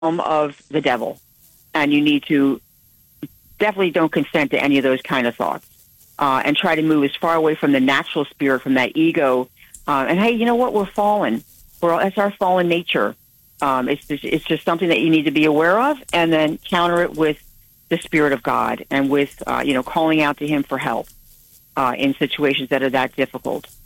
of the devil, and you need to definitely don't consent to any of those kind of thoughts, and try to move as far away from the natural spirit, from that ego. And hey, you know what? We're fallen. That's our fallen nature. It's just something that you need to be aware of, and then counter it with the Spirit of God and with calling out to Him for help in situations that are that difficult.